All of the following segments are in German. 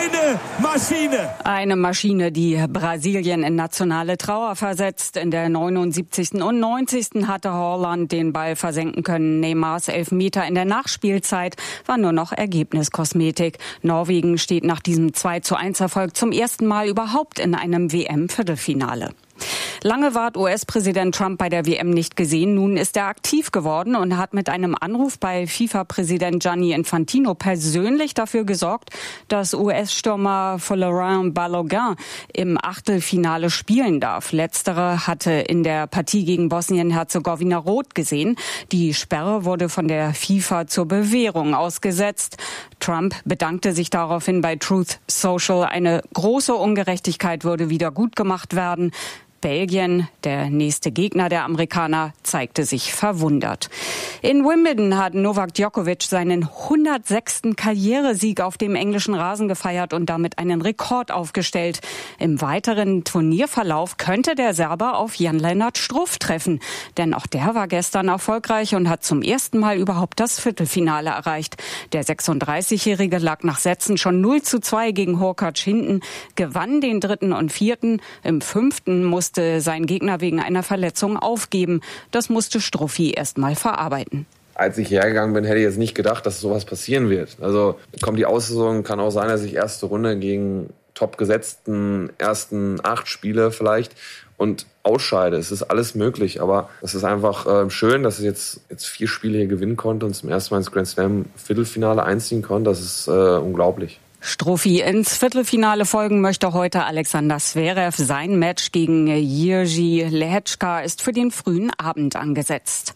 eine Maschine. Eine Maschine, die Brasilien in nationale Trauer versetzt. In der 79. und 90. hatte Haaland den Ball versenken können. Neymars Elfmeter in der Nachspielzeit war nur noch Ergebniskosmetik. Norwegen steht nach diesem 2:1-Erfolg zum ersten Mal überhaupt in einem WM-Viertelfinale. Lange ward US-Präsident Trump bei der WM nicht gesehen. Nun ist er aktiv geworden und hat mit einem Anruf bei FIFA-Präsident Gianni Infantino persönlich dafür gesorgt, dass US-Stürmer Florent Balogun im Achtelfinale spielen darf. Letztere hatte in der Partie gegen Bosnien-Herzegowina rot gesehen. Die Sperre wurde von der FIFA zur Bewährung ausgesetzt. Trump bedankte sich daraufhin bei Truth Social. Eine große Ungerechtigkeit würde wieder gut gemacht werden. Belgien, der nächste Gegner der Amerikaner, zeigte sich verwundert. In Wimbledon hat Novak Djokovic seinen 106. Karrieresieg auf dem englischen Rasen gefeiert und damit einen Rekord aufgestellt. Im weiteren Turnierverlauf könnte der Serber auf Jan-Lennart Struff treffen. Denn auch der war gestern erfolgreich und hat zum ersten Mal überhaupt das Viertelfinale erreicht. Der 36-Jährige lag nach Sätzen schon 0:2 gegen Hurkacz hinten, gewann den dritten und vierten. Im fünften musste sein Gegner wegen einer Verletzung aufgeben. Das musste Struffi erst mal verarbeiten. Als ich hergegangen bin, hätte ich jetzt nicht gedacht, dass sowas passieren wird. Also kommt die Auslosung, kann auch sein, dass ich erste Runde gegen top gesetzten ersten 8 Spiele vielleicht und ausscheide. Es ist alles möglich, aber es ist einfach schön, dass ich jetzt 4 Spiele hier gewinnen konnte und zum ersten Mal ins Grand Slam Viertelfinale einziehen konnte. Das ist unglaublich. Struffi ins Viertelfinale folgen möchte heute Alexander Zverev. Sein Match gegen Jiří Lehečka ist für den frühen Abend angesetzt.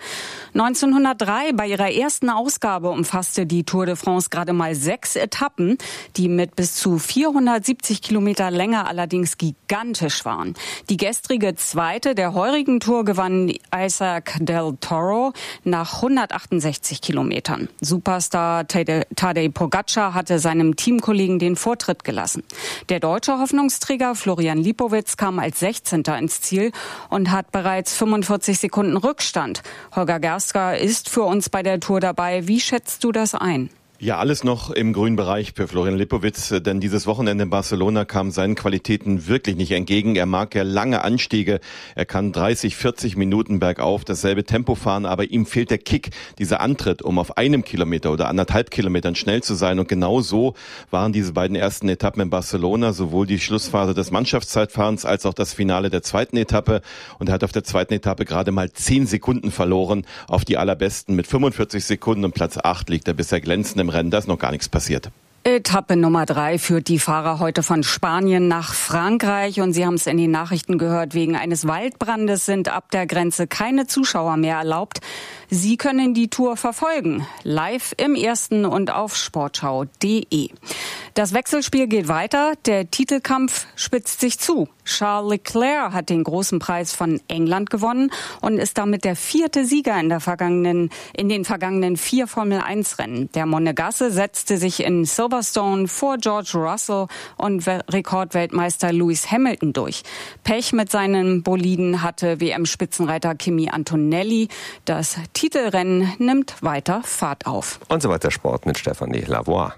1903, bei ihrer ersten Ausgabe, umfasste die Tour de France gerade mal 6 Etappen, die mit bis zu 470 Kilometer Länge allerdings gigantisch waren. Die gestrige zweite der heurigen Tour gewann Isaac del Toro nach 168 Kilometern. Superstar Tadej Pogačar hatte seinem Teamkollegen den Vortritt gelassen. Der deutsche Hoffnungsträger Florian Lipowitz kam als 16. ins Ziel und hat bereits 45 Sekunden Rückstand. Holger Gerster ist für uns bei der Tour dabei. Wie schätzt du das ein? Ja, alles noch im grünen Bereich für Florian Lipowitz, denn dieses Wochenende in Barcelona kam seinen Qualitäten wirklich nicht entgegen. Er mag ja lange Anstiege, er kann 30, 40 Minuten bergauf dasselbe Tempo fahren, aber ihm fehlt der Kick, dieser Antritt, um auf einem Kilometer oder 1,5 Kilometern schnell zu sein. Und genau so waren diese beiden ersten Etappen in Barcelona, sowohl die Schlussphase des Mannschaftszeitfahrens als auch das Finale der zweiten Etappe. Und er hat auf der zweiten Etappe gerade mal 10 Sekunden verloren auf die allerbesten. Mit 45 Sekunden und Platz 8 liegt er bisher glänzend im Rennen, da ist noch gar nichts passiert. Etappe Nummer 3 führt die Fahrer heute von Spanien nach Frankreich. Und Sie haben es in den Nachrichten gehört, wegen eines Waldbrandes sind ab der Grenze keine Zuschauer mehr erlaubt. Sie können die Tour verfolgen, live im Ersten und auf sportschau.de. Das Wechselspiel geht weiter, der Titelkampf spitzt sich zu. Charles Leclerc hat den großen Preis von England gewonnen und ist damit der 4. Sieger in den vergangenen 4 Formel-1-Rennen. Der Monegasse setzte sich in Silverstone vor George Russell und Rekordweltmeister Lewis Hamilton durch. Pech mit seinen Boliden hatte WM-Spitzenreiter Kimi Antonelli. Das Titelrennen nimmt weiter Fahrt auf. Und so weiter Sport mit Stefanie Lavoie.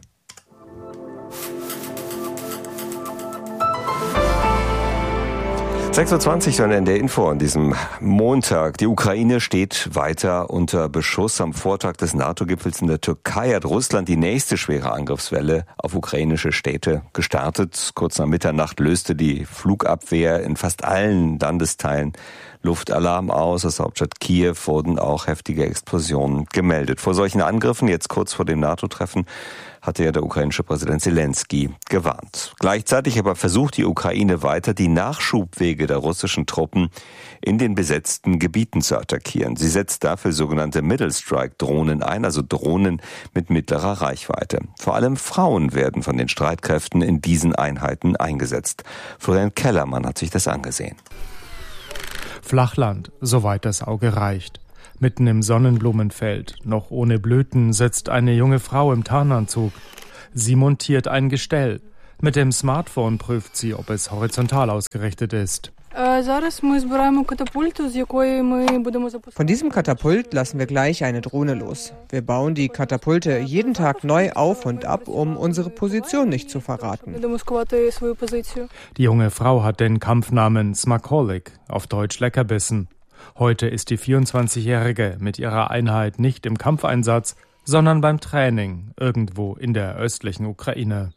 6:20 Uhr in der Info an diesem Montag. Die Ukraine steht weiter unter Beschuss. Am Vortag des NATO-Gipfels in der Türkei hat Russland die nächste schwere Angriffswelle auf ukrainische Städte gestartet. Kurz nach Mitternacht löste die Flugabwehr in fast allen Landesteilen Luftalarm aus. Aus der Hauptstadt Kiew wurden auch heftige Explosionen gemeldet. Vor solchen Angriffen, jetzt kurz vor dem NATO-Treffen, hatte ja der ukrainische Präsident Zelensky gewarnt. Gleichzeitig aber versucht die Ukraine weiter, die Nachschubwege der russischen Truppen in den besetzten Gebieten zu attackieren. Sie setzt dafür sogenannte Middle-Strike-Drohnen ein, also Drohnen mit mittlerer Reichweite. Vor allem Frauen werden von den Streitkräften in diesen Einheiten eingesetzt. Florian Kellermann hat sich das angesehen. Flachland, soweit das Auge reicht. Mitten im Sonnenblumenfeld, noch ohne Blüten, sitzt eine junge Frau im Tarnanzug. Sie montiert ein Gestell. Mit dem Smartphone prüft sie, ob es horizontal ausgerichtet ist. Von diesem Katapult lassen wir gleich eine Drohne los. Wir bauen die Katapulte jeden Tag neu auf und ab, um unsere Position nicht zu verraten. Die junge Frau hat den Kampfnamen Smakolik, auf Deutsch Leckerbissen. Heute ist die 24-Jährige mit ihrer Einheit nicht im Kampfeinsatz, sondern beim Training irgendwo in der östlichen Ukraine.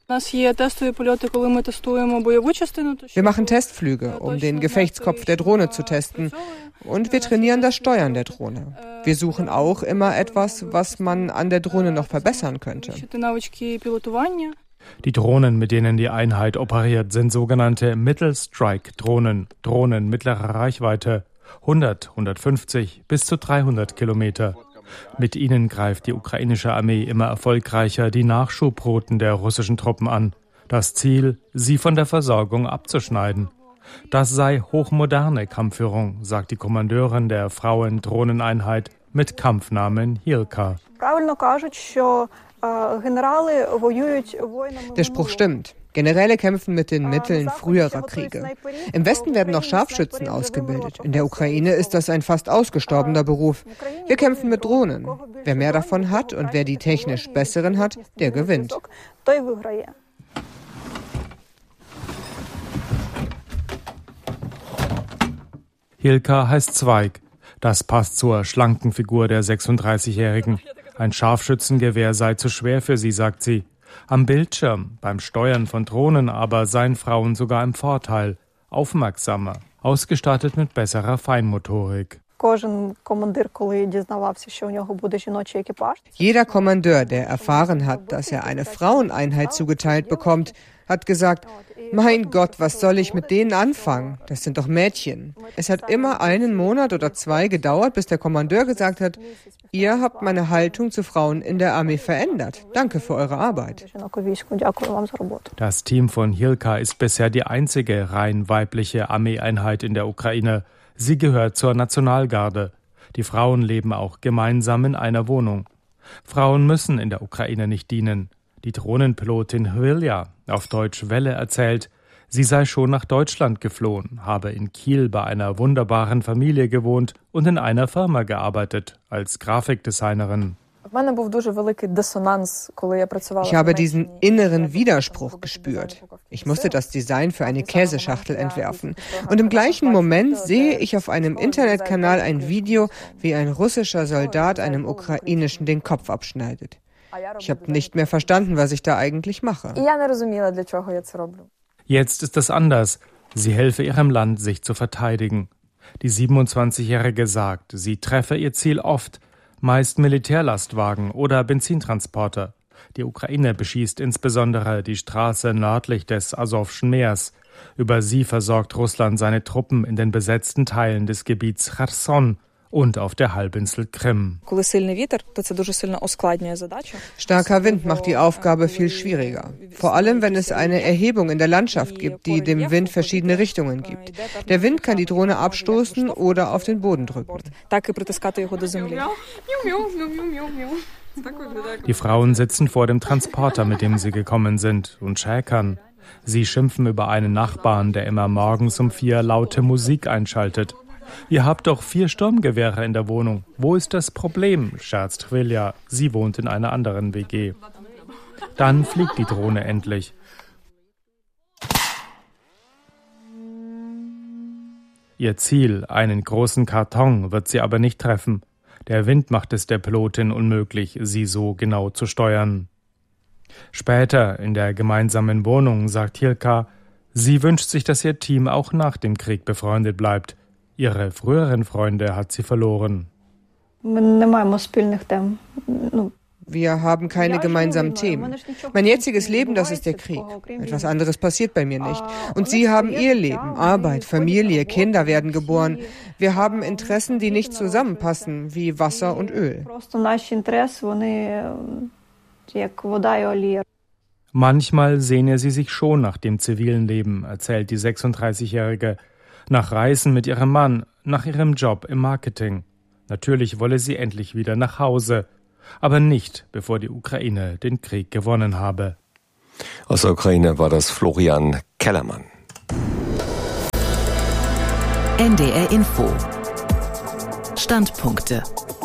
Wir machen Testflüge, um den Gefechtskopf der Drohne zu testen. Und wir trainieren das Steuern der Drohne. Wir suchen auch immer etwas, was man an der Drohne noch verbessern könnte. Die Drohnen, mit denen die Einheit operiert, sind sogenannte Mittelstrike-Drohnen, Drohnen mittlerer Reichweite, 100, 150 bis zu 300 Kilometer. Mit ihnen greift die ukrainische Armee immer erfolgreicher die Nachschubrouten der russischen Truppen an. Das Ziel, sie von der Versorgung abzuschneiden. Das sei hochmoderne Kampfführung, sagt die Kommandeurin der Frauen-Drohneneinheit mit Kampfnamen Hilka. Der Spruch stimmt. Generäle kämpfen mit den Mitteln früherer Kriege. Im Westen werden noch Scharfschützen ausgebildet. In der Ukraine ist das ein fast ausgestorbener Beruf. Wir kämpfen mit Drohnen. Wer mehr davon hat und wer die technisch besseren hat, der gewinnt. Hilka heißt Zweig. Das passt zur schlanken Figur der 36-Jährigen. Ein Scharfschützengewehr sei zu schwer für sie, sagt sie. Am Bildschirm, beim Steuern von Drohnen aber seien Frauen sogar im Vorteil, aufmerksamer, ausgestattet mit besserer Feinmotorik. Jeder Kommandeur, der erfahren hat, dass er eine Fraueneinheit zugeteilt bekommt, hat gesagt, mein Gott, was soll ich mit denen anfangen? Das sind doch Mädchen. Es hat immer 1 Monat oder 2 gedauert, bis der Kommandeur gesagt hat, ihr habt meine Haltung zu Frauen in der Armee verändert. Danke für eure Arbeit. Das Team von Hilka ist bisher die einzige rein weibliche Armeeeinheit in der Ukraine. Sie gehört zur Nationalgarde. Die Frauen leben auch gemeinsam in einer Wohnung. Frauen müssen in der Ukraine nicht dienen. Die Drohnenpilotin Hvilja, auf Deutsch Welle, erzählt, sie sei schon nach Deutschland geflohen, habe in Kiel bei einer wunderbaren Familie gewohnt und in einer Firma gearbeitet, als Grafikdesignerin. Ich habe diesen inneren Widerspruch gespürt. Ich musste das Design für eine Käseschachtel entwerfen. Und im gleichen Moment sehe ich auf einem Internetkanal ein Video, wie ein russischer Soldat einem ukrainischen den Kopf abschneidet. Ich habe nicht mehr verstanden, was ich da eigentlich mache. Jetzt ist es anders. Sie helfe ihrem Land, sich zu verteidigen. Die 27-Jährige sagt, sie treffe ihr Ziel oft, meist Militärlastwagen oder Benzintransporter. Die Ukraine beschießt insbesondere die Straße nördlich des Asowschen Meers. Über sie versorgt Russland seine Truppen in den besetzten Teilen des Gebiets Cherson und auf der Halbinsel Krim. Starker Wind macht die Aufgabe viel schwieriger. Vor allem, wenn es eine Erhebung in der Landschaft gibt, die dem Wind verschiedene Richtungen gibt. Der Wind kann die Drohne abstoßen oder auf den Boden drücken. Die Frauen sitzen vor dem Transporter, mit dem sie gekommen sind, und schäkern. Sie schimpfen über einen Nachbarn, der immer morgens um 4 laute Musik einschaltet. Ihr habt doch 4 Sturmgewehre in der Wohnung. Wo ist das Problem? Scherzt Hvilja. Sie wohnt in einer anderen WG. Dann fliegt die Drohne endlich. Ihr Ziel, einen großen Karton, wird sie aber nicht treffen. Der Wind macht es der Pilotin unmöglich, sie so genau zu steuern. Später in der gemeinsamen Wohnung sagt Hilka, sie wünscht sich, dass ihr Team auch nach dem Krieg befreundet bleibt. Ihre früheren Freunde hat sie verloren. Wir haben keine gemeinsamen Themen. Mein jetziges Leben, das ist der Krieg. Etwas anderes passiert bei mir nicht. Und sie haben ihr Leben, Arbeit, Familie, Kinder werden geboren. Wir haben Interessen, die nicht zusammenpassen, wie Wasser und Öl. Manchmal sehne sie sich schon nach dem zivilen Leben, erzählt die 36-Jährige. Nach Reisen mit ihrem Mann, nach ihrem Job im Marketing. Natürlich wolle sie endlich wieder nach Hause, aber nicht, bevor die Ukraine den Krieg gewonnen habe. Aus der Ukraine war das Florian Kellermann. NDR Info. Standpunkte.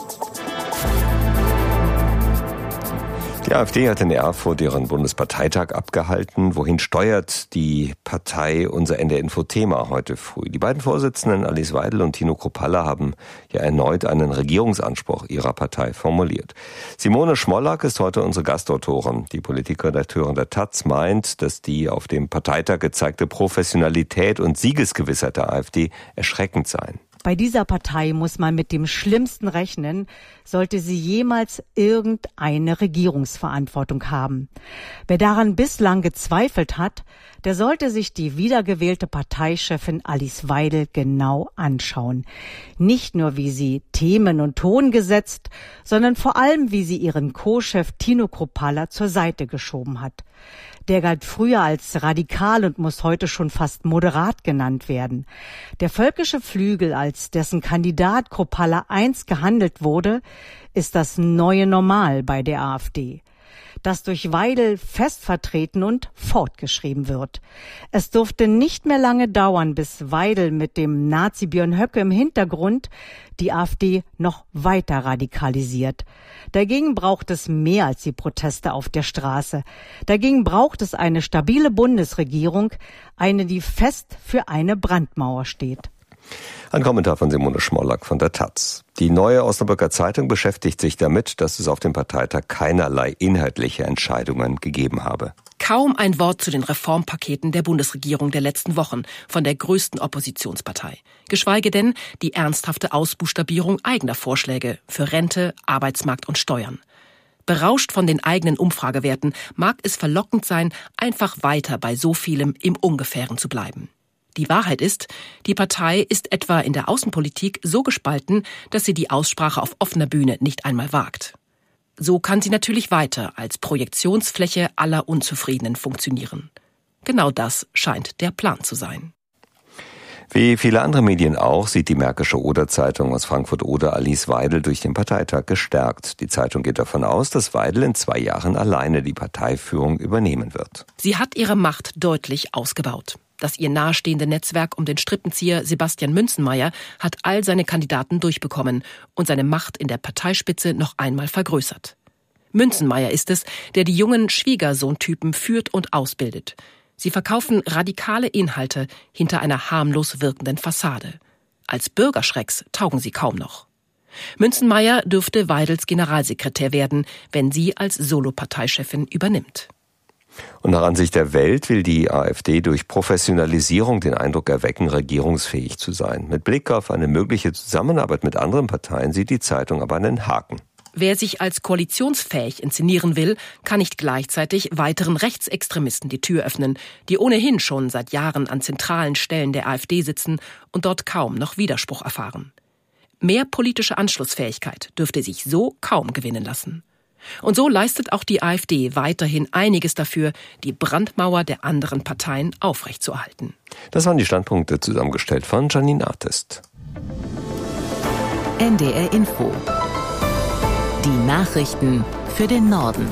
Die AfD hat in Erfurt ihren Bundesparteitag abgehalten. Wohin steuert die Partei? Unser NDR-Info-Thema heute früh. Die beiden Vorsitzenden Alice Weidel und Tino Kruppalla haben ja erneut einen Regierungsanspruch ihrer Partei formuliert. Simone Schmollack ist heute unsere Gastautorin. Die Politikredakteurin der Taz meint, dass die auf dem Parteitag gezeigte Professionalität und Siegesgewissheit der AfD erschreckend seien. Bei dieser Partei muss man mit dem Schlimmsten rechnen, sollte sie jemals irgendeine Regierungsverantwortung haben. Wer daran bislang gezweifelt hat, der sollte sich die wiedergewählte Parteichefin Alice Weidel genau anschauen. Nicht nur, wie sie Themen und Ton gesetzt, sondern vor allem, wie sie ihren Co-Chef Tino Kruppalla zur Seite geschoben hat. Der galt früher als radikal und muss heute schon fast moderat genannt werden. Der völkische Flügel, als dessen Kandidat Kruppalla einst gehandelt wurde, ist das neue Normal bei der AfD, das durch Weidel fest vertreten und fortgeschrieben wird. Es durfte nicht mehr lange dauern, bis Weidel mit dem Nazi Björn Höcke im Hintergrund die AfD noch weiter radikalisiert. Dagegen braucht es mehr als die Proteste auf der Straße. Dagegen braucht es eine stabile Bundesregierung, eine, die fest für eine Brandmauer steht. Ein Kommentar von Simone Schmollack von der Taz. Die Neue Osnabrücker Zeitung beschäftigt sich damit, dass es auf dem Parteitag keinerlei inhaltliche Entscheidungen gegeben habe. Kaum ein Wort zu den Reformpaketen der Bundesregierung der letzten Wochen von der größten Oppositionspartei. Geschweige denn die ernsthafte Ausbuchstabierung eigener Vorschläge für Rente, Arbeitsmarkt und Steuern. Berauscht von den eigenen Umfragewerten mag es verlockend sein, einfach weiter bei so vielem im Ungefähren zu bleiben. Die Wahrheit ist, die Partei ist etwa in der Außenpolitik so gespalten, dass sie die Aussprache auf offener Bühne nicht einmal wagt. So kann sie natürlich weiter als Projektionsfläche aller Unzufriedenen funktionieren. Genau das scheint der Plan zu sein. Wie viele andere Medien auch, sieht die Märkische Oder-Zeitung aus Frankfurt-Oder Alice Weidel durch den Parteitag gestärkt. Die Zeitung geht davon aus, dass Weidel in 2 Jahren alleine die Parteiführung übernehmen wird. Sie hat ihre Macht deutlich ausgebaut. Das ihr nahestehende Netzwerk um den Strippenzieher Sebastian Münzenmaier hat all seine Kandidaten durchbekommen und seine Macht in der Parteispitze noch einmal vergrößert. Münzenmaier ist es, der die jungen Schwiegersohntypen führt und ausbildet. Sie verkaufen radikale Inhalte hinter einer harmlos wirkenden Fassade. Als Bürgerschrecks taugen sie kaum noch. Münzenmaier dürfte Weidels Generalsekretär werden, wenn sie als Solo-Parteichefin übernimmt. Und nach Ansicht der Welt will die AfD durch Professionalisierung den Eindruck erwecken, regierungsfähig zu sein. Mit Blick auf eine mögliche Zusammenarbeit mit anderen Parteien sieht die Zeitung aber einen Haken. Wer sich als koalitionsfähig inszenieren will, kann nicht gleichzeitig weiteren Rechtsextremisten die Tür öffnen, die ohnehin schon seit Jahren an zentralen Stellen der AfD sitzen und dort kaum noch Widerspruch erfahren. Mehr politische Anschlussfähigkeit dürfte sich so kaum gewinnen lassen. Und so leistet auch die AfD weiterhin einiges dafür, die Brandmauer der anderen Parteien aufrechtzuerhalten. Das waren die Standpunkte, zusammengestellt von Janine Artist. NDR Info. Die Nachrichten für den Norden.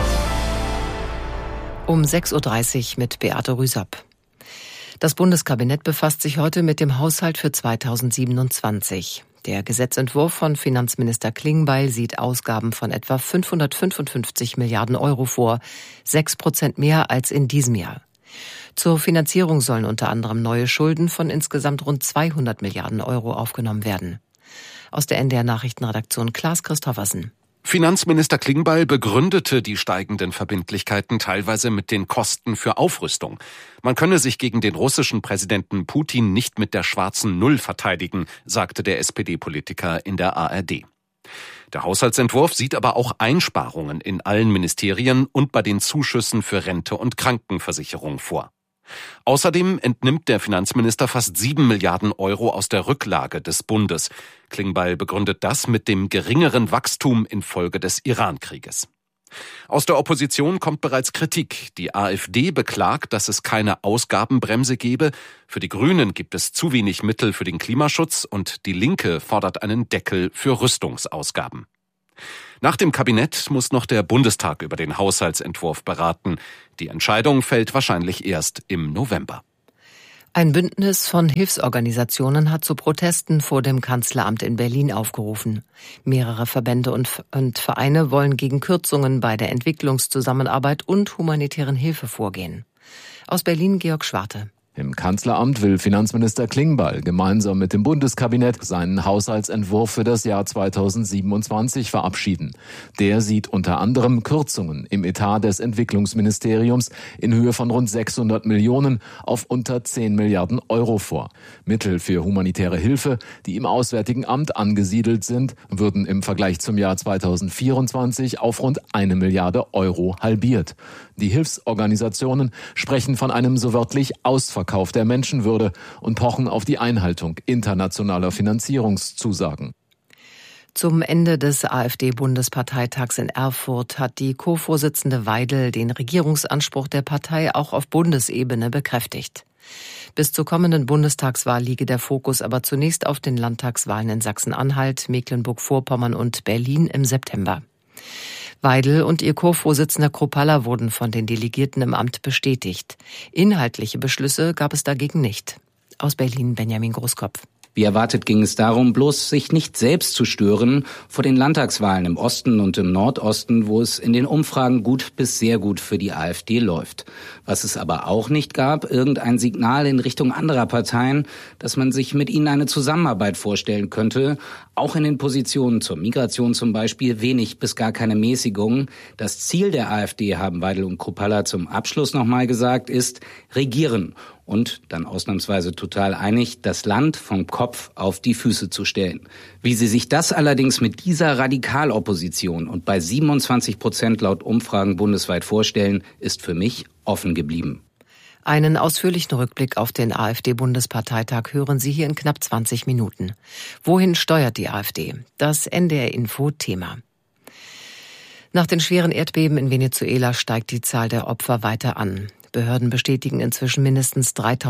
Um 6.30 Uhr mit Beate Rüsapp. Das Bundeskabinett befasst sich heute mit dem Haushalt für 2027. Der Gesetzentwurf von Finanzminister Klingbeil sieht Ausgaben von etwa 555 Milliarden Euro vor, 6% mehr als in diesem Jahr. Zur Finanzierung sollen unter anderem neue Schulden von insgesamt rund 200 Milliarden Euro aufgenommen werden. Aus der NDR Nachrichtenredaktion Klaas Christoffersen. Finanzminister Klingbeil begründete die steigenden Verbindlichkeiten teilweise mit den Kosten für Aufrüstung. Man könne sich gegen den russischen Präsidenten Putin nicht mit der schwarzen Null verteidigen, sagte der SPD-Politiker in der ARD. Der Haushaltsentwurf sieht aber auch Einsparungen in allen Ministerien und bei den Zuschüssen für Rente und Krankenversicherung vor. Außerdem entnimmt der Finanzminister fast 7 Milliarden Euro aus der Rücklage des Bundes. Klingbeil begründet das mit dem geringeren Wachstum infolge des Iran-Krieges. Aus der Opposition kommt bereits Kritik. Die AfD beklagt, dass es keine Ausgabenbremse gebe. Für die Grünen gibt es zu wenig Mittel für den Klimaschutz und die Linke fordert einen Deckel für Rüstungsausgaben. Nach dem Kabinett muss noch der Bundestag über den Haushaltsentwurf beraten. Die Entscheidung fällt wahrscheinlich erst im November. Ein Bündnis von Hilfsorganisationen hat zu Protesten vor dem Kanzleramt in Berlin aufgerufen. Mehrere Verbände und Vereine wollen gegen Kürzungen bei der Entwicklungszusammenarbeit und humanitären Hilfe vorgehen. Aus Berlin Georg Schwarte. Im Kanzleramt will Finanzminister Klingbeil gemeinsam mit dem Bundeskabinett seinen Haushaltsentwurf für das Jahr 2027 verabschieden. Der sieht unter anderem Kürzungen im Etat des Entwicklungsministeriums in Höhe von rund 600 Millionen auf unter 10 Milliarden Euro vor. Mittel für humanitäre Hilfe, die im Auswärtigen Amt angesiedelt sind, würden im Vergleich zum Jahr 2024 auf rund 1 Milliarde Euro halbiert. Die Hilfsorganisationen sprechen von einem so wörtlich Ausverkauf der Menschenwürde und pochen auf die Einhaltung internationaler Finanzierungszusagen. Zum Ende des AfD-Bundesparteitags in Erfurt hat die Co-Vorsitzende Weidel den Regierungsanspruch der Partei auch auf Bundesebene bekräftigt. Bis zur kommenden Bundestagswahl liege der Fokus aber zunächst auf den Landtagswahlen in Sachsen-Anhalt, Mecklenburg-Vorpommern und Berlin im September. Weidel und ihr Co-Vorsitzender Kruppalla wurden von den Delegierten im Amt bestätigt. Inhaltliche Beschlüsse gab es dagegen nicht. Aus Berlin Benjamin Großkopf. Wie erwartet ging es darum, bloß sich nicht selbst zu stören vor den Landtagswahlen im Osten und im Nordosten, wo es in den Umfragen gut bis sehr gut für die AfD läuft. Was es aber auch nicht gab, irgendein Signal in Richtung anderer Parteien, dass man sich mit ihnen eine Zusammenarbeit vorstellen könnte. Auch in den Positionen zur Migration zum Beispiel wenig bis gar keine Mäßigung. Das Ziel der AfD, haben Weidel und Kruppalla zum Abschluss nochmal gesagt, ist regieren. Und dann ausnahmsweise total einig, das Land vom Kopf auf die Füße zu stellen. Wie sie sich das allerdings mit dieser Radikalopposition und bei 27% laut Umfragen bundesweit vorstellen, ist für mich offen geblieben. Einen ausführlichen Rückblick auf den AfD-Bundesparteitag hören Sie hier in knapp 20 Minuten. Wohin steuert die AfD? Das NDR-Info-Thema. Nach den schweren Erdbeben in Venezuela steigt die Zahl der Opfer weiter an. Behörden bestätigen inzwischen mindestens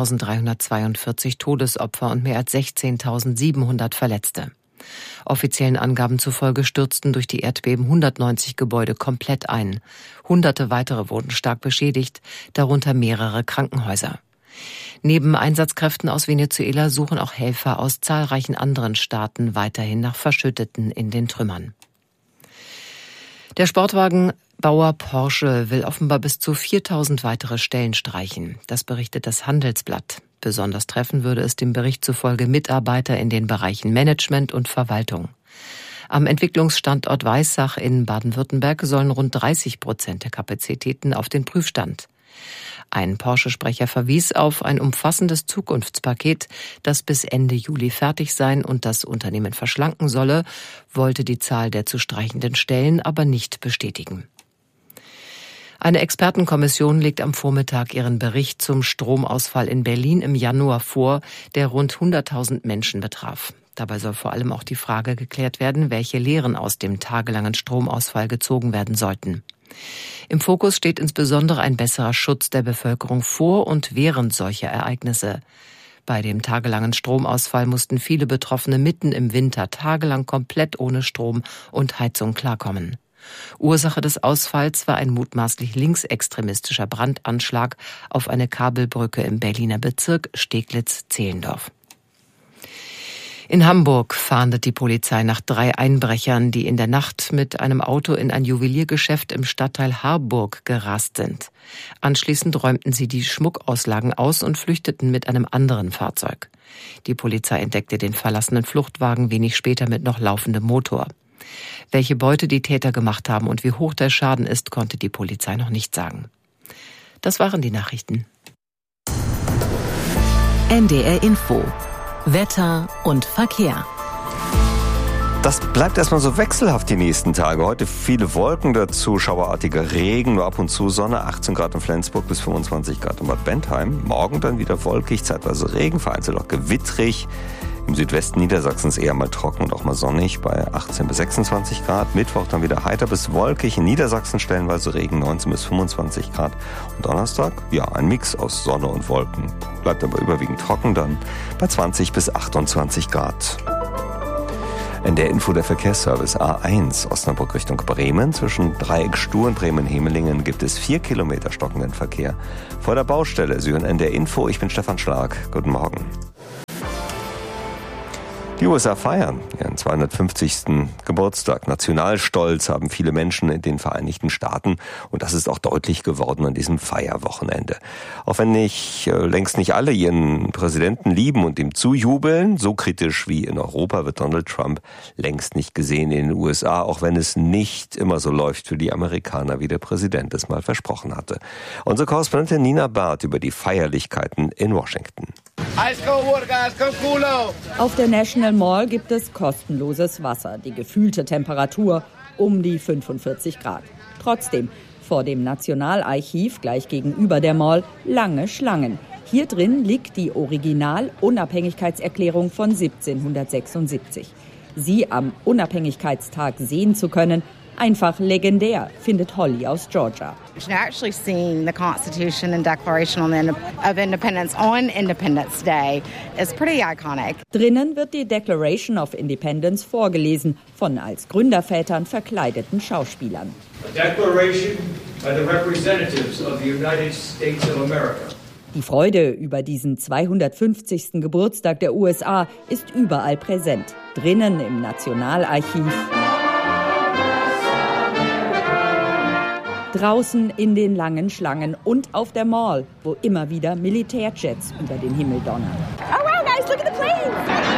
3.342 Todesopfer und mehr als 16.700 Verletzte. Offiziellen Angaben zufolge stürzten durch die Erdbeben 190 Gebäude komplett ein. Hunderte weitere wurden stark beschädigt, darunter mehrere Krankenhäuser. Neben Einsatzkräften aus Venezuela suchen auch Helfer aus zahlreichen anderen Staaten weiterhin nach Verschütteten in den Trümmern. Der Sportwagenbauer Porsche will offenbar bis zu 4.000 weitere Stellen streichen. Das berichtet das Handelsblatt. Besonders treffen würde es dem Bericht zufolge Mitarbeiter in den Bereichen Management und Verwaltung. Am Entwicklungsstandort Weissach in Baden-Württemberg sollen rund 30% der Kapazitäten auf den Prüfstand. Ein Porsche-Sprecher verwies auf ein umfassendes Zukunftspaket, das bis Ende Juli fertig sein und das Unternehmen verschlanken solle, wollte die Zahl der zu streichenden Stellen aber nicht bestätigen. Eine Expertenkommission legt am Vormittag ihren Bericht zum Stromausfall in Berlin im Januar vor, der rund 100.000 Menschen betraf. Dabei soll vor allem auch die Frage geklärt werden, welche Lehren aus dem tagelangen Stromausfall gezogen werden sollten. Im Fokus steht insbesondere ein besserer Schutz der Bevölkerung vor und während solcher Ereignisse. Bei dem tagelangen Stromausfall mussten viele Betroffene mitten im Winter tagelang komplett ohne Strom und Heizung klarkommen. Ursache des Ausfalls war ein mutmaßlich linksextremistischer Brandanschlag auf eine Kabelbrücke im Berliner Bezirk Steglitz-Zehlendorf. In Hamburg fahndet die Polizei nach 3 Einbrechern, die in der Nacht mit einem Auto in ein Juweliergeschäft im Stadtteil Harburg gerast sind. Anschließend räumten sie die Schmuckauslagen aus und flüchteten mit einem anderen Fahrzeug. Die Polizei entdeckte den verlassenen Fluchtwagen wenig später mit noch laufendem Motor. Welche Beute die Täter gemacht haben und wie hoch der Schaden ist, konnte die Polizei noch nicht sagen. Das waren die Nachrichten. NDR Info. Wetter und Verkehr. Das bleibt erstmal so wechselhaft die nächsten Tage. Heute viele Wolken, dazu schauerartiger Regen, nur ab und zu Sonne, 18 Grad in Flensburg bis 25 Grad in Bad Bentheim. Morgen dann wieder wolkig, zeitweise Regen, vereinzelt auch gewittrig. Im Südwesten Niedersachsens eher mal trocken und auch mal sonnig bei 18 bis 26 Grad. Mittwoch dann wieder heiter bis wolkig. In Niedersachsen stellenweise Regen, 19 bis 25 Grad. Und Donnerstag, ja, ein Mix aus Sonne und Wolken. Bleibt aber überwiegend trocken dann bei 20 bis 28 Grad. NDR Info, der Verkehrsservice A1 Osnabrück Richtung Bremen. Zwischen Dreieck Stur und Bremen-Hemelingen gibt es 4 Kilometer stockenden Verkehr. Vor der Baustelle, Sie hören NDR Info, ich bin Stefan Schlag. Guten Morgen. Die USA feiern ihren 250. Geburtstag. Nationalstolz haben viele Menschen in den Vereinigten Staaten. Und das ist auch deutlich geworden an diesem Feierwochenende. Auch wenn längst nicht alle ihren Präsidenten lieben und ihm zujubeln, so kritisch wie in Europa wird Donald Trump längst nicht gesehen in den USA, auch wenn es nicht immer so läuft für die Amerikaner, wie der Präsident es mal versprochen hatte. Unsere Korrespondentin Nina Barth über die Feierlichkeiten in Washington. Auf der National Mall gibt es kostenloses Wasser. Die gefühlte Temperatur um die 45 Grad. Trotzdem, vor dem Nationalarchiv gleich gegenüber der Mall lange Schlangen. Hier drin liegt die Original-Unabhängigkeitserklärung von 1776. Sie am Unabhängigkeitstag sehen zu können, einfach legendär, findet Holly aus Georgia. Actually seeing the Constitution and Declaration of Independence on Independence Day is pretty iconic. Drinnen wird die Declaration of Independence vorgelesen von als Gründervätern verkleideten Schauspielern. A declaration by the representatives of the United States of America. Die Freude über diesen 250. Geburtstag der USA ist überall präsent. Drinnen im Nationalarchiv, draußen in den langen Schlangen und auf der Mall, wo immer wieder Militärjets über den Himmel donnern. Oh wow, guys, look at the planes!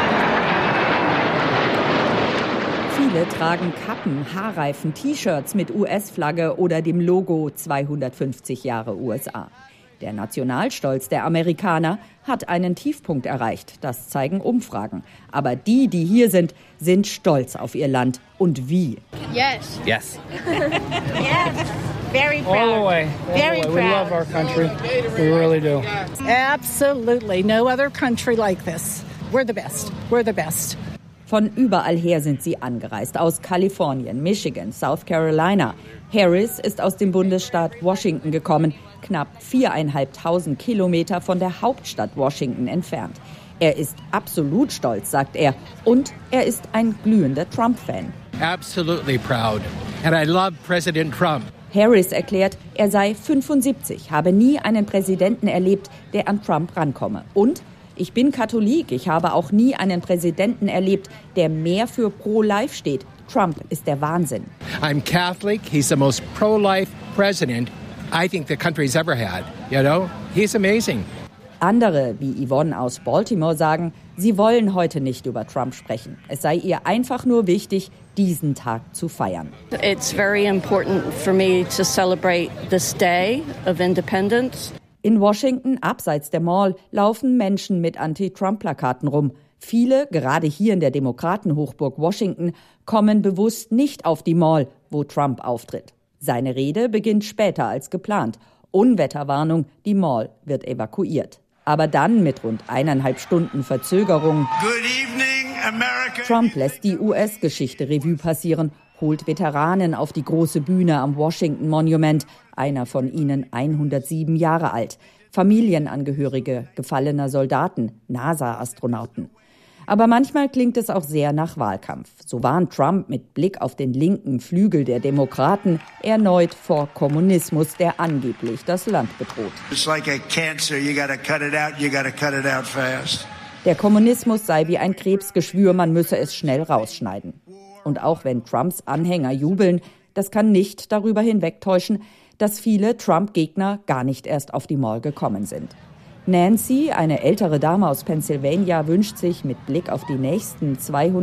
Viele tragen Kappen, Haarreifen, T-Shirts mit US-Flagge oder dem Logo 250 Jahre USA. Der Nationalstolz der Amerikaner hat einen Tiefpunkt erreicht, das zeigen Umfragen. Aber die hier sind, sind stolz auf ihr Land. Und wie? Yes. Yes. Yes. Very proud. All the way. Very proud. We love our country. We really do. Absolutely. No other country like this. We're the best. We're the best. Von überall her sind sie angereist. Aus Kalifornien, Michigan, South Carolina. Harris ist aus dem Bundesstaat Washington gekommen, knapp 4.500 Kilometer von der Hauptstadt Washington entfernt. Er ist absolut stolz, sagt er. Und er ist ein glühender Trump-Fan. Absolutely proud. And I love President Trump. Harris erklärt, er sei 75, habe nie einen Präsidenten erlebt, der an Trump rankomme. Und ich bin Katholik, ich habe auch nie einen Präsidenten erlebt, der mehr für Pro-Life steht. Trump ist der Wahnsinn. I'm Catholic. He's the most pro-life president I think the country's ever had. You know, he's amazing. Andere, wie Yvonne aus Baltimore, sagen, sie wollen heute nicht über Trump sprechen. Es sei ihr einfach nur wichtig, diesen Tag zu feiern. It's very important for me to celebrate this day of independence. In Washington, abseits der Mall, laufen Menschen mit Anti-Trump-Plakaten rum. Viele, gerade hier in der Demokratenhochburg Washington, kommen bewusst nicht auf die Mall, wo Trump auftritt. Seine Rede beginnt später als geplant. Unwetterwarnung, die Mall wird evakuiert. Aber dann mit rund 1,5 Stunden Verzögerung. Good evening, America. Trump lässt die US-Geschichte Revue passieren, holt Veteranen auf die große Bühne am Washington Monument, einer von ihnen 107 Jahre alt, Familienangehörige gefallener Soldaten, NASA-Astronauten. Aber manchmal klingt es auch sehr nach Wahlkampf. So warnt Trump mit Blick auf den linken Flügel der Demokraten erneut vor Kommunismus, der angeblich das Land bedroht. It's like a cancer, you gotta cut it out fast. Der Kommunismus sei wie ein Krebsgeschwür, man müsse es schnell rausschneiden. Und auch wenn Trumps Anhänger jubeln, das kann nicht darüber hinwegtäuschen, dass viele Trump-Gegner gar nicht erst auf die Mall gekommen sind. Nancy, eine ältere Dame aus Pennsylvania, wünscht sich mit Blick auf die nächsten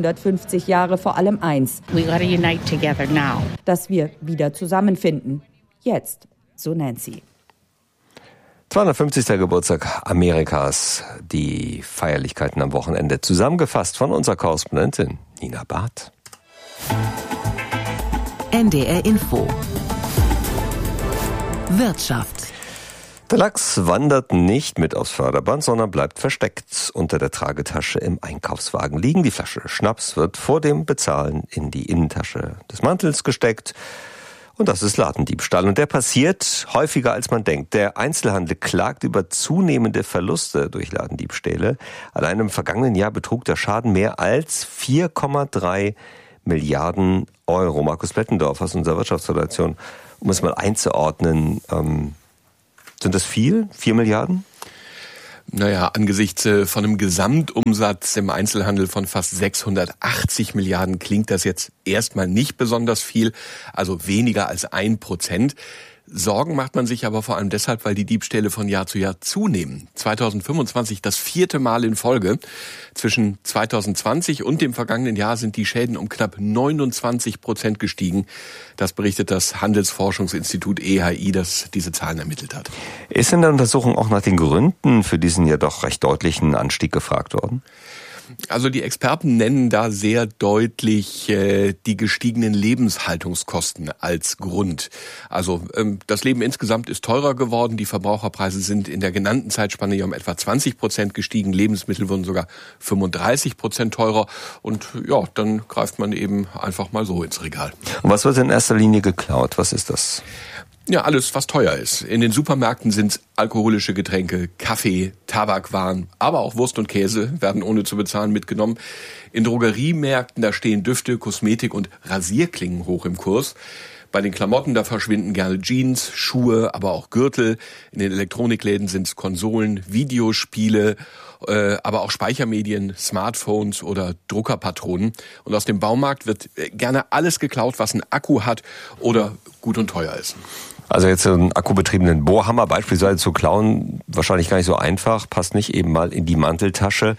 250 Jahre vor allem eins: We gotta unite together now. Dass wir wieder zusammenfinden. Jetzt, so Nancy. 250. Geburtstag Amerikas, die Feierlichkeiten am Wochenende, zusammengefasst von unserer Korrespondentin Nina Barth. NDR Info. Wirtschaft. Der Lachs wandert nicht mit aufs Förderband, sondern bleibt versteckt unter der Tragetasche im Einkaufswagen liegen. Die Flasche Schnaps wird vor dem Bezahlen in die Innentasche des Mantels gesteckt. Und das ist Ladendiebstahl. Und der passiert häufiger, als man denkt. Der Einzelhandel klagt über zunehmende Verluste durch Ladendiebstähle. Allein im vergangenen Jahr betrug der Schaden mehr als 4,3 Milliarden Euro. Markus Bettendorf aus unserer Wirtschaftsredaktion, um es mal einzuordnen, sind das viel? 4 Milliarden? Naja, angesichts von einem Gesamtumsatz im Einzelhandel von fast 680 Milliarden klingt das jetzt erstmal nicht besonders viel, also weniger als 1%. Sorgen macht man sich aber vor allem deshalb, weil die Diebstähle von Jahr zu Jahr zunehmen. 2025 das 4. Mal in Folge. Zwischen 2020 und dem vergangenen Jahr sind die Schäden um knapp 29% gestiegen. Das berichtet das Handelsforschungsinstitut EHI, das diese Zahlen ermittelt hat. Ist in der Untersuchung auch nach den Gründen für diesen ja doch recht deutlichen Anstieg gefragt worden? Also die Experten nennen da sehr deutlich die gestiegenen Lebenshaltungskosten als Grund. Also das Leben insgesamt ist teurer geworden. Die Verbraucherpreise sind in der genannten Zeitspanne ja um etwa 20% gestiegen. Lebensmittel wurden sogar 35% teurer. Und ja, dann greift man eben einfach mal so ins Regal. Und was wird in erster Linie geklaut? Was ist das? Ja, alles, was teuer ist. In den Supermärkten sind alkoholische Getränke, Kaffee, Tabakwaren, aber auch Wurst und Käse werden ohne zu bezahlen mitgenommen. In Drogeriemärkten, da stehen Düfte, Kosmetik und Rasierklingen hoch im Kurs. Bei den Klamotten, da verschwinden gerne Jeans, Schuhe, aber auch Gürtel. In den Elektronikläden sind es Konsolen, Videospiele, aber auch Speichermedien, Smartphones oder Druckerpatronen. Und aus dem Baumarkt wird gerne alles geklaut, was einen Akku hat oder gut und teuer ist. Also jetzt einen akkubetriebenen Bohrhammer beispielsweise zu klauen, wahrscheinlich gar nicht so einfach, passt nicht eben mal in die Manteltasche,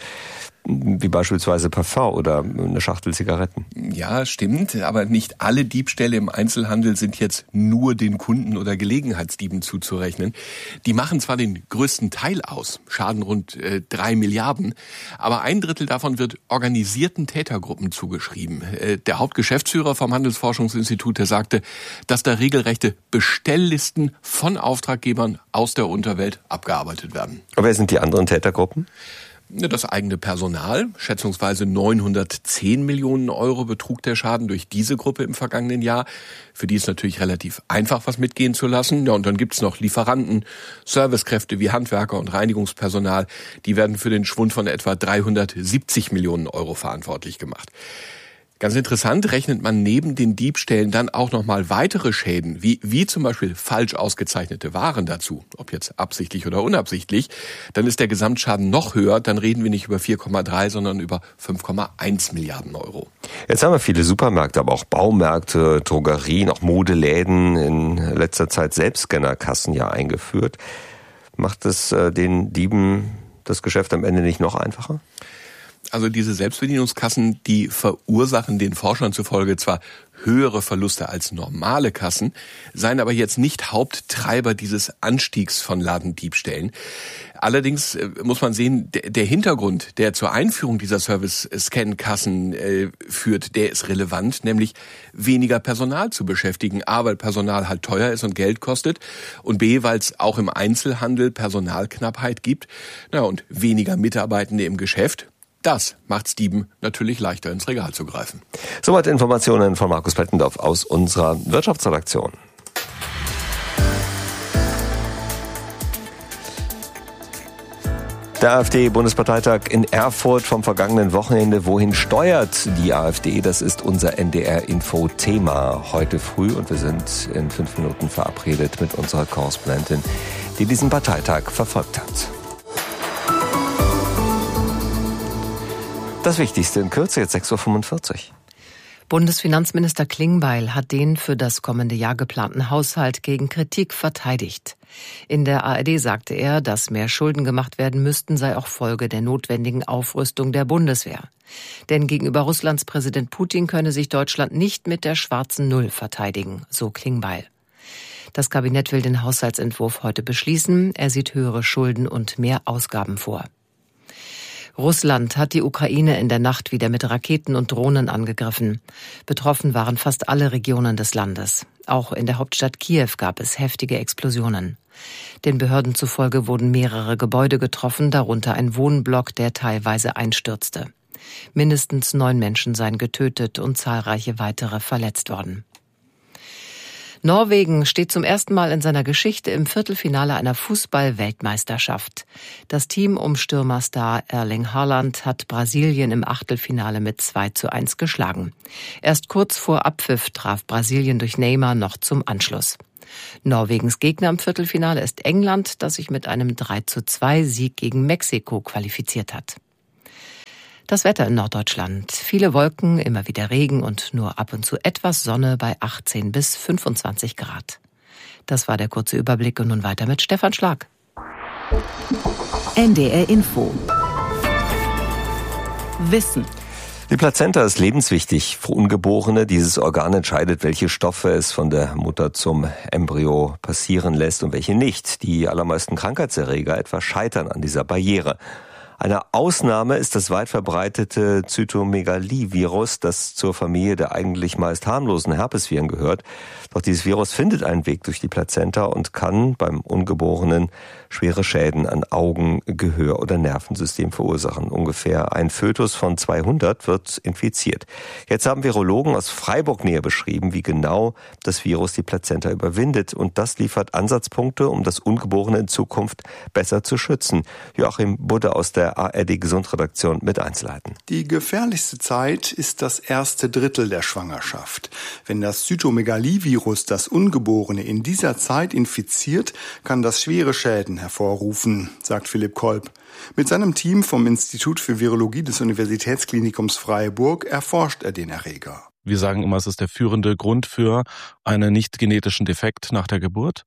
wie beispielsweise Parfum oder eine Schachtel Zigaretten. Ja, stimmt, aber nicht alle Diebstähle im Einzelhandel sind jetzt nur den Kunden- oder Gelegenheitsdieben zuzurechnen. Die machen zwar den größten Teil aus, Schaden rund 3 Milliarden, aber 1/3 davon wird organisierten Tätergruppen zugeschrieben. Der Hauptgeschäftsführer vom Handelsforschungsinstitut, der sagte, dass da regelrechte Bestelllisten von Auftraggebern aus der Unterwelt abgearbeitet werden. Und wer sind die anderen Tätergruppen? Das eigene Personal, schätzungsweise 910 Millionen Euro betrug der Schaden durch diese Gruppe im vergangenen Jahr. Für die ist natürlich relativ einfach, was mitgehen zu lassen. Ja, und dann gibt's noch Lieferanten, Servicekräfte wie Handwerker und Reinigungspersonal. Die werden für den Schwund von etwa 370 Millionen Euro verantwortlich gemacht. Ganz interessant, rechnet man neben den Diebstählen dann auch nochmal weitere Schäden, wie zum Beispiel falsch ausgezeichnete Waren dazu, ob jetzt absichtlich oder unabsichtlich, dann ist der Gesamtschaden noch höher, dann reden wir nicht über 4,3, sondern über 5,1 Milliarden Euro. Jetzt haben wir viele Supermärkte, aber auch Baumärkte, Drogerien, auch Modeläden, in letzter Zeit Selbstscannerkassen ja eingeführt. Macht es den Dieben das Geschäft am Ende nicht noch einfacher? Also diese Selbstbedienungskassen, die verursachen den Forschern zufolge zwar höhere Verluste als normale Kassen, seien aber jetzt nicht Haupttreiber dieses Anstiegs von Ladendiebstählen. Allerdings muss man sehen, der Hintergrund, der zur Einführung dieser Service-Scan-Kassen führt, der ist relevant, nämlich weniger Personal zu beschäftigen. A, weil Personal halt teuer ist und Geld kostet und B, weil es auch im Einzelhandel Personalknappheit gibt. Na, und weniger Mitarbeitende im Geschäft. Das macht's Dieben natürlich leichter, ins Regal zu greifen. Soweit Informationen von Markus Bettendorf aus unserer Wirtschaftsredaktion. Der AfD-Bundesparteitag in Erfurt vom vergangenen Wochenende. Wohin steuert die AfD? Das ist unser NDR-Info-Thema heute früh. Und wir sind in 5 Minuten verabredet mit unserer Korrespondentin, die diesen Parteitag verfolgt hat. Das Wichtigste in Kürze, jetzt 6.45 Uhr. Bundesfinanzminister Klingbeil hat den für das kommende Jahr geplanten Haushalt gegen Kritik verteidigt. In der ARD sagte er, dass mehr Schulden gemacht werden müssten, sei auch Folge der notwendigen Aufrüstung der Bundeswehr. Denn gegenüber Russlands Präsident Putin könne sich Deutschland nicht mit der schwarzen Null verteidigen, so Klingbeil. Das Kabinett will den Haushaltsentwurf heute beschließen. Er sieht höhere Schulden und mehr Ausgaben vor. Russland hat die Ukraine in der Nacht wieder mit Raketen und Drohnen angegriffen. Betroffen waren fast alle Regionen des Landes. Auch in der Hauptstadt Kiew gab es heftige Explosionen. Den Behörden zufolge wurden mehrere Gebäude getroffen, darunter ein Wohnblock, der teilweise einstürzte. Mindestens 9 Menschen seien getötet und zahlreiche weitere verletzt worden. Norwegen steht zum ersten Mal in seiner Geschichte im Viertelfinale einer Fußball-Weltmeisterschaft. Das Team um Stürmerstar Erling Haaland hat Brasilien im Achtelfinale mit 2:1 geschlagen. Erst kurz vor Abpfiff traf Brasilien durch Neymar noch zum Anschluss. Norwegens Gegner im Viertelfinale ist England, das sich mit einem 3:2-Sieg gegen Mexiko qualifiziert hat. Das Wetter in Norddeutschland. Viele Wolken, immer wieder Regen und nur ab und zu etwas Sonne bei 18 bis 25 Grad. Das war der kurze Überblick und nun weiter mit Stefan Schlag. NDR Info. Wissen. Die Plazenta ist lebenswichtig für Ungeborene. Dieses Organ entscheidet, welche Stoffe es von der Mutter zum Embryo passieren lässt und welche nicht. Die allermeisten Krankheitserreger etwa scheitern an dieser Barriere. Eine Ausnahme ist das weit verbreitete Zytomegalie-Virus, das zur Familie der eigentlich meist harmlosen Herpesviren gehört. Doch dieses Virus findet einen Weg durch die Plazenta und kann beim Ungeborenen schwere Schäden an Augen, Gehör oder Nervensystem verursachen. Ungefähr ein Fötus von 200 wird infiziert. Jetzt haben Virologen aus Freiburg näher beschrieben, wie genau das Virus die Plazenta überwindet. Und das liefert Ansatzpunkte, um das Ungeborene in Zukunft besser zu schützen. Joachim Budde aus der ARD-Gesundredaktion mit Einzelheiten. Die gefährlichste Zeit ist das erste Drittel der Schwangerschaft. Wenn das Zytomegalie-Virus das Ungeborene in dieser Zeit infiziert, kann das schwere Schäden hervorrufen, sagt Philipp Kolb. Mit seinem Team vom Institut für Virologie des Universitätsklinikums Freiburg erforscht er den Erreger. Wir sagen immer, es ist der führende Grund für einen nicht genetischen Defekt nach der Geburt.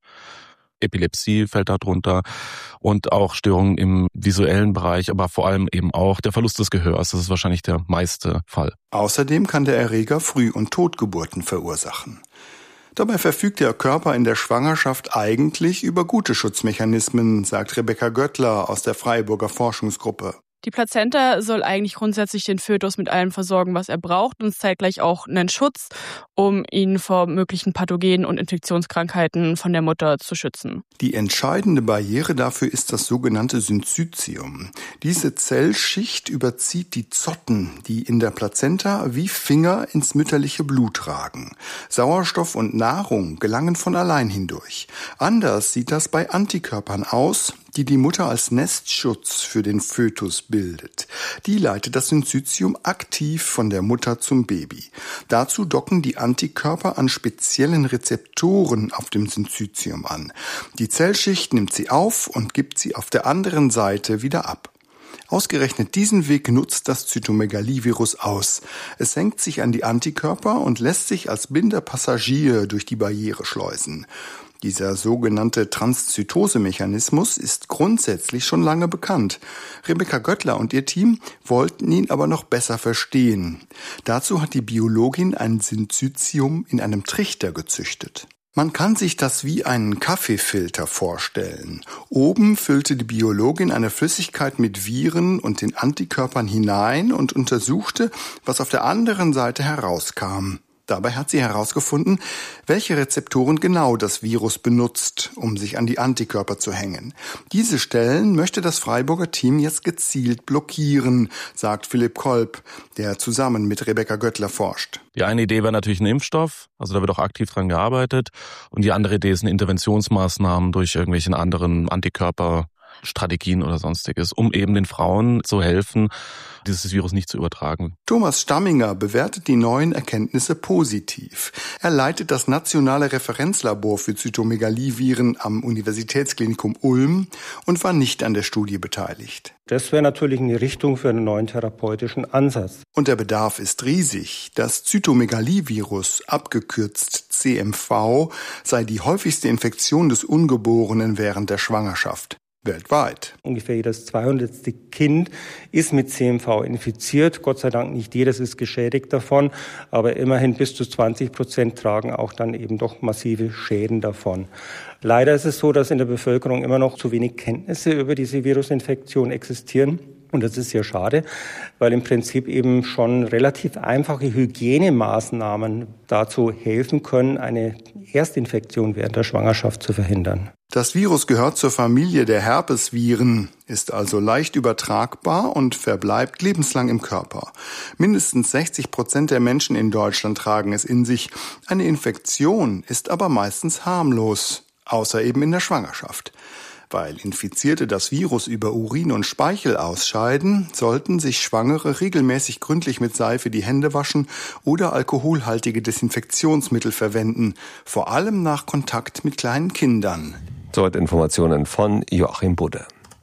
Epilepsie fällt darunter und auch Störungen im visuellen Bereich, aber vor allem eben auch der Verlust des Gehörs. Das ist wahrscheinlich der meiste Fall. Außerdem kann der Erreger Früh- und Totgeburten verursachen. Dabei verfügt der Körper in der Schwangerschaft eigentlich über gute Schutzmechanismen, sagt Rebecca Göttler aus der Freiburger Forschungsgruppe. Die Plazenta soll eigentlich grundsätzlich den Fötus mit allem versorgen, was er braucht und zeitgleich auch einen Schutz, um ihn vor möglichen Pathogenen und Infektionskrankheiten von der Mutter zu schützen. Die entscheidende Barriere dafür ist das sogenannte Syncytium. Diese Zellschicht überzieht die Zotten, die in der Plazenta wie Finger ins mütterliche Blut ragen. Sauerstoff und Nahrung gelangen von allein hindurch. Anders sieht das bei Antikörpern aus, die die Mutter als Nestschutz für den Fötus bildet. Die leitet das Syncytium aktiv von der Mutter zum Baby. Dazu docken die Antikörper an speziellen Rezeptoren auf dem Syncytium an. Die Zellschicht nimmt sie auf und gibt sie auf der anderen Seite wieder ab. Ausgerechnet diesen Weg nutzt das Zytomegalie-Virus aus. Es hängt sich an die Antikörper und lässt sich als blinder Passagier durch die Barriere schleusen. Dieser sogenannte Transzytose-Mechanismus ist grundsätzlich schon lange bekannt. Rebecca Göttler und ihr Team wollten ihn aber noch besser verstehen. Dazu hat die Biologin ein Syncytium in einem Trichter gezüchtet. Man kann sich das wie einen Kaffeefilter vorstellen. Oben füllte die Biologin eine Flüssigkeit mit Viren und den Antikörpern hinein und untersuchte, was auf der anderen Seite herauskam. Dabei hat sie herausgefunden, welche Rezeptoren genau das Virus benutzt, um sich an die Antikörper zu hängen. Diese Stellen möchte das Freiburger Team jetzt gezielt blockieren, sagt Philipp Kolb, der zusammen mit Rebecca Göttler forscht. Die eine Idee wäre natürlich ein Impfstoff, also da wird auch aktiv dran gearbeitet. Und die andere Idee sind Interventionsmaßnahmen durch irgendwelche anderen Antikörperstrategien oder sonstiges, um eben den Frauen zu helfen, dieses Virus nicht zu übertragen. Thomas Stamminger bewertet die neuen Erkenntnisse positiv. Er leitet das nationale Referenzlabor für Zytomegalie-Viren am Universitätsklinikum Ulm und war nicht an der Studie beteiligt. Das wäre natürlich eine Richtung für einen neuen therapeutischen Ansatz. Und der Bedarf ist riesig. Das Zytomegalie-Virus, abgekürzt CMV, sei die häufigste Infektion des Ungeborenen während der Schwangerschaft. Weltweit. Ungefähr jedes 200. Kind ist mit CMV infiziert. Gott sei Dank nicht jedes ist geschädigt davon, aber immerhin bis zu 20% tragen auch dann eben doch massive Schäden davon. Leider ist es so, dass in der Bevölkerung immer noch zu wenig Kenntnisse über diese Virusinfektion existieren. Und das ist sehr schade, weil im Prinzip eben schon relativ einfache Hygienemaßnahmen dazu helfen können, eine Erstinfektion während der Schwangerschaft zu verhindern. Das Virus gehört zur Familie der Herpesviren, ist also leicht übertragbar und verbleibt lebenslang im Körper. Mindestens 60% der Menschen in Deutschland tragen es in sich. Eine Infektion ist aber meistens harmlos, außer eben in der Schwangerschaft. Weil Infizierte das Virus über Urin und Speichel ausscheiden, sollten sich Schwangere regelmäßig gründlich mit Seife die Hände waschen oder alkoholhaltige Desinfektionsmittel verwenden, vor allem nach Kontakt mit kleinen Kindern. Soweit Informationen von Joachim Budde.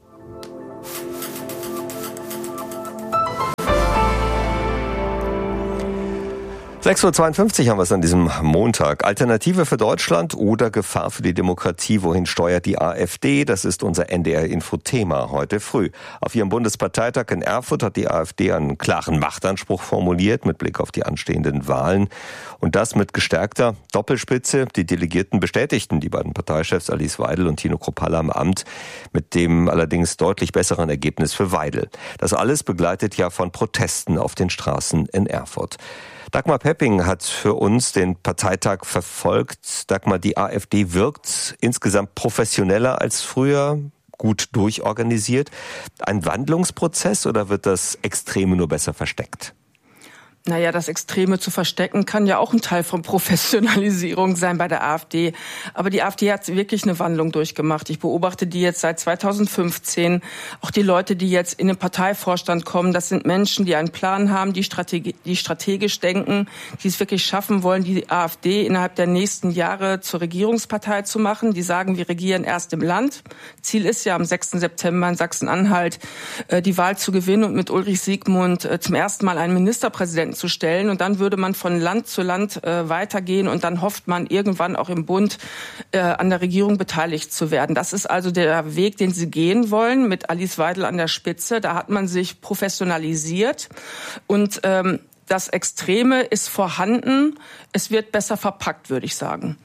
6.52 Uhr haben wir es an diesem Montag. Alternative für Deutschland oder Gefahr für die Demokratie? Wohin steuert die AfD? Das ist unser NDR-Info-Thema heute früh. Auf ihrem Bundesparteitag in Erfurt hat die AfD einen klaren Machtanspruch formuliert mit Blick auf die anstehenden Wahlen. Und das mit gestärkter Doppelspitze. Die Delegierten bestätigten die beiden Parteichefs Alice Weidel und Tino Kruppalla im Amt, mit dem allerdings deutlich besseren Ergebnis für Weidel. Das alles begleitet ja von Protesten auf den Straßen in Erfurt. Dagmar Pepping hat für uns den Parteitag verfolgt. Dagmar, die AfD wirkt insgesamt professioneller als früher, gut durchorganisiert. Ein Wandlungsprozess oder wird das Extreme nur besser versteckt? Naja, das Extreme zu verstecken kann ja auch ein Teil von Professionalisierung sein bei der AfD. Aber die AfD hat wirklich eine Wandlung durchgemacht. Ich beobachte die jetzt seit 2015. Auch die Leute, die jetzt in den Parteivorstand kommen, das sind Menschen, die einen Plan haben, die strategisch denken, die es wirklich schaffen wollen, die AfD innerhalb der nächsten Jahre zur Regierungspartei zu machen. Die sagen, wir regieren erst im Land. Ziel ist ja am 6. September in Sachsen-Anhalt die Wahl zu gewinnen und mit Ulrich Siegmund zum ersten Mal einen Ministerpräsidenten zu stellen, und dann würde man von Land zu Land weitergehen und dann hofft man irgendwann auch im Bund an der Regierung beteiligt zu werden. Das ist also der Weg, den sie gehen wollen, mit Alice Weidel an der Spitze. Da hat man sich professionalisiert und das Extreme ist vorhanden. Es wird besser verpackt, würde ich sagen.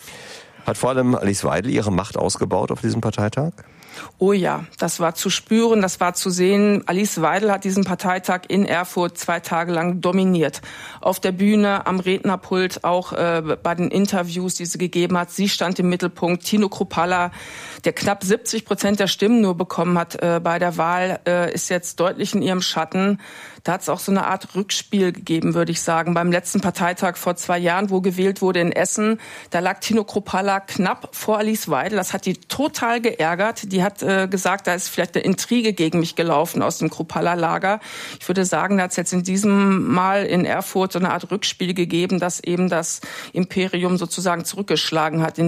Hat vor allem Alice Weidel ihre Macht ausgebaut auf diesem Parteitag? Oh ja, das war zu spüren, das war zu sehen. Alice Weidel hat diesen Parteitag in Erfurt 2 Tage lang dominiert. Auf der Bühne, am Rednerpult, auch bei den Interviews, die sie gegeben hat. Sie stand im Mittelpunkt. Tino Kruppalla, der knapp 70% der Stimmen nur bekommen hat bei der Wahl, ist jetzt deutlich in ihrem Schatten. Da hat es auch so eine Art Rückspiel gegeben, würde ich sagen. Beim letzten Parteitag vor 2 Jahren, wo gewählt wurde in Essen, da lag Tino Kruppalla knapp vor Alice Weidel. Das hat die total geärgert. Die hat gesagt, da ist vielleicht eine Intrige gegen mich gelaufen aus dem Kruppalla-Lager. Ich würde sagen, da hat es jetzt in diesem Mal in Erfurt so eine Art Rückspiel gegeben, dass eben das Imperium sozusagen zurückgeschlagen hat,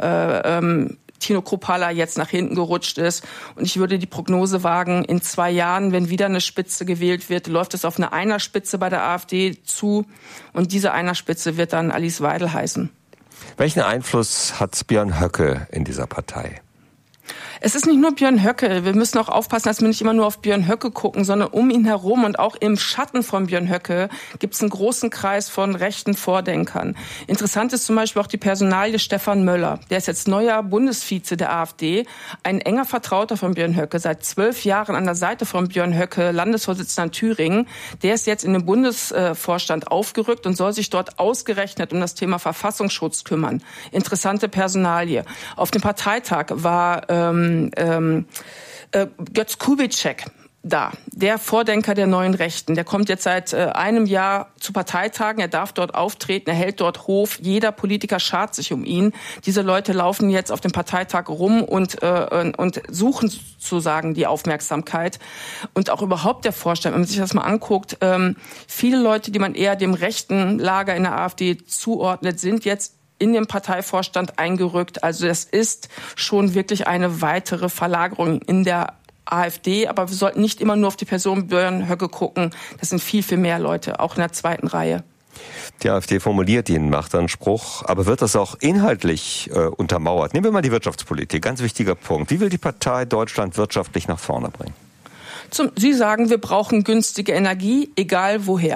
indem Tino Kruppalla jetzt nach hinten gerutscht ist. Und ich würde die Prognose wagen, in 2 Jahren, wenn wieder eine Spitze gewählt wird, läuft es auf eine Einerspitze bei der AfD zu. Und diese Einerspitze wird dann Alice Weidel heißen. Welchen Einfluss hat Björn Höcke in dieser Partei? Es ist nicht nur Björn Höcke. Wir müssen auch aufpassen, dass wir nicht immer nur auf Björn Höcke gucken, sondern um ihn herum und auch im Schatten von Björn Höcke gibt es einen großen Kreis von rechten Vordenkern. Interessant ist zum Beispiel auch die Personalie Stefan Möller. Der ist jetzt neuer Bundesvize der AfD, ein enger Vertrauter von Björn Höcke, seit 12 Jahren an der Seite von Björn Höcke, Landesvorsitzender in Thüringen. Der ist jetzt in den Bundesvorstand aufgerückt und soll sich dort ausgerechnet um das Thema Verfassungsschutz kümmern. Interessante Personalie. Auf dem Parteitag war Götz Kubitschek da, der Vordenker der neuen Rechten. Der kommt jetzt seit einem Jahr zu Parteitagen, er darf dort auftreten, er hält dort Hof, jeder Politiker schart sich um ihn. Diese Leute laufen jetzt auf dem Parteitag rum und suchen sozusagen die Aufmerksamkeit. Und auch überhaupt der Vorstand, wenn man sich das mal anguckt, viele Leute, die man eher dem rechten Lager in der AfD zuordnet, sind jetzt in den Parteivorstand eingerückt. Also es ist schon wirklich eine weitere Verlagerung in der AfD. Aber wir sollten nicht immer nur auf die Person Björn Höcke gucken. Das sind viel, viel mehr Leute, auch in der 2. Reihe. Die AfD formuliert den Machtanspruch, aber wird das auch inhaltlich untermauert? Nehmen wir mal die Wirtschaftspolitik, ganz wichtiger Punkt. Wie will die Partei Deutschland wirtschaftlich nach vorne bringen? Sie sagen, wir brauchen günstige Energie, egal woher.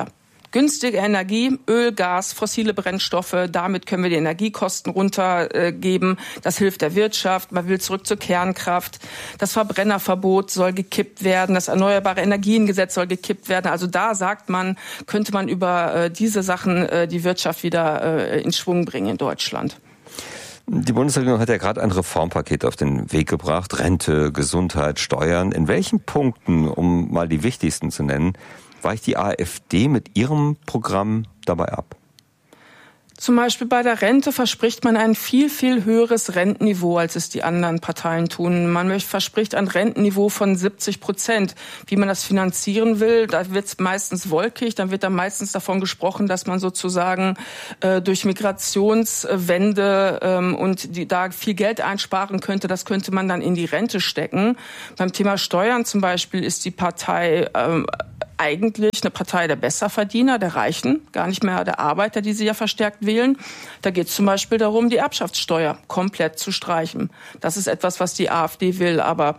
Günstige Energie, Öl, Gas, fossile Brennstoffe, damit können wir die Energiekosten runtergeben. Das hilft der Wirtschaft. Man will zurück zur Kernkraft. Das Verbrennerverbot soll gekippt werden. Das Erneuerbare Energiengesetz soll gekippt werden. Also da sagt man, könnte man über diese Sachen die Wirtschaft wieder in Schwung bringen in Deutschland. Die Bundesregierung hat ja gerade ein Reformpaket auf den Weg gebracht. Rente, Gesundheit, Steuern. In welchen Punkten, um mal die wichtigsten zu nennen, weicht die AfD mit ihrem Programm dabei ab? Zum Beispiel bei der Rente verspricht man ein viel, viel höheres Rentenniveau, als es die anderen Parteien tun. Man verspricht ein Rentenniveau von 70%. Wie man das finanzieren will, da wird es meistens wolkig. Dann wird da meistens davon gesprochen, dass man sozusagen durch Migrationswende da viel Geld einsparen könnte. Das könnte man dann in die Rente stecken. Beim Thema Steuern zum Beispiel ist die Partei eigentlich eine Partei der Besserverdiener, der Reichen, gar nicht mehr der Arbeiter, die sie ja verstärkt wählen. Da geht es zum Beispiel darum, die Erbschaftssteuer komplett zu streichen. Das ist etwas, was die AfD will. Aber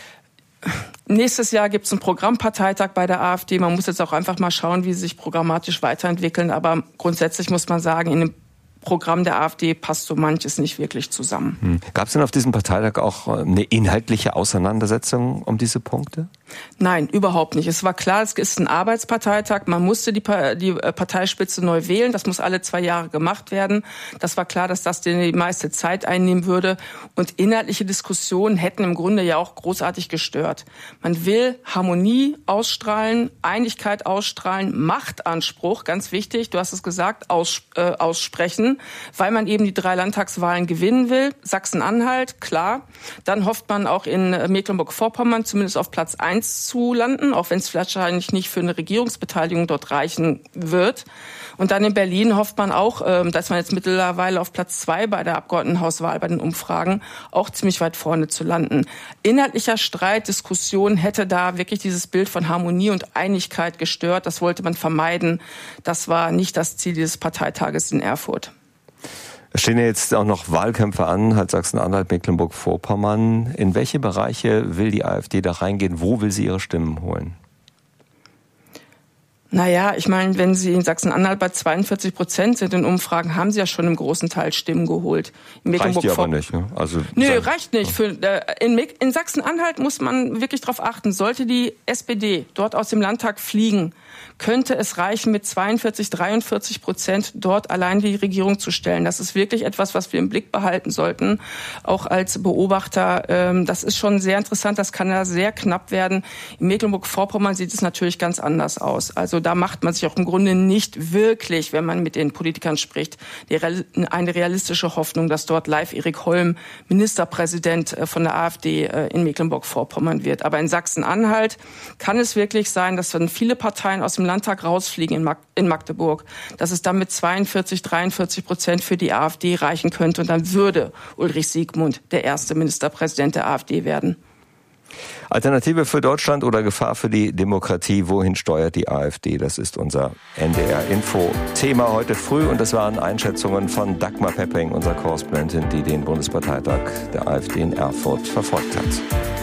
nächstes Jahr gibt es einen Programmparteitag bei der AfD. Man muss jetzt auch einfach mal schauen, wie sie sich programmatisch weiterentwickeln. Aber grundsätzlich muss man sagen, in dem Programm der AfD passt so manches nicht wirklich zusammen. Gab es denn auf diesem Parteitag auch eine inhaltliche Auseinandersetzung um diese Punkte? Nein, überhaupt nicht. Es war klar, es ist ein Arbeitsparteitag. Man musste die Parteispitze neu wählen. Das muss alle 2 Jahre gemacht werden. Das war klar, dass das die meiste Zeit einnehmen würde. Und inhaltliche Diskussionen hätten im Grunde ja auch großartig gestört. Man will Harmonie ausstrahlen, Einigkeit ausstrahlen, Machtanspruch, ganz wichtig, du hast es gesagt, aussprechen, weil man eben die 3 Landtagswahlen gewinnen will. Sachsen-Anhalt, klar. Dann hofft man auch in Mecklenburg-Vorpommern zumindest auf Platz 1 zu landen, auch wenn es wahrscheinlich nicht für eine Regierungsbeteiligung dort reichen wird. Und dann in Berlin hofft man auch, dass man jetzt mittlerweile auf Platz 2 bei der Abgeordnetenhauswahl, bei den Umfragen, auch ziemlich weit vorne zu landen. Inhaltlicher Streit, Diskussion hätte da wirklich dieses Bild von Harmonie und Einigkeit gestört. Das wollte man vermeiden. Das war nicht das Ziel dieses Parteitages in Erfurt. Es stehen ja jetzt auch noch Wahlkämpfe an, halt Sachsen-Anhalt, Mecklenburg-Vorpommern. In welche Bereiche will die AfD da reingehen? Wo will sie ihre Stimmen holen? Naja, ich meine, wenn Sie in Sachsen-Anhalt bei 42% sind in Umfragen, haben Sie ja schon im großen Teil Stimmen geholt. Reicht ja aber nicht, ne? Reicht nicht. In Sachsen-Anhalt muss man wirklich darauf achten, sollte die SPD dort aus dem Landtag fliegen, könnte es reichen, mit 43% dort allein die Regierung zu stellen. Das ist wirklich etwas, was wir im Blick behalten sollten, auch als Beobachter. Das ist schon sehr interessant, das kann ja sehr knapp werden. In Mecklenburg-Vorpommern sieht es natürlich ganz anders aus. Also da macht man sich auch im Grunde nicht wirklich, wenn man mit den Politikern spricht, eine realistische Hoffnung, dass dort live Erik Holm Ministerpräsident von der AfD in Mecklenburg-Vorpommern wird. Aber in Sachsen-Anhalt kann es wirklich sein, dass dann viele Parteien aus dem Landtag rausfliegen in Magdeburg, dass es dann mit 43% für die AfD reichen könnte. Und dann würde Ulrich Siegmund der erste Ministerpräsident der AfD werden. Alternative für Deutschland oder Gefahr für die Demokratie? Wohin steuert die AfD? Das ist unser NDR-Info-Thema heute früh. Und das waren Einschätzungen von Dagmar Pepping, unserer Korrespondentin, die den Bundesparteitag der AfD in Erfurt verfolgt hat.